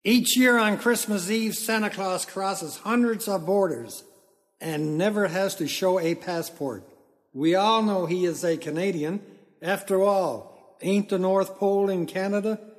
Each year on Christmas Eve, Santa Claus crosses hundreds of borders and never has to show a passport. We all know he is a Canadian. After all, ain't the North Pole in Canada?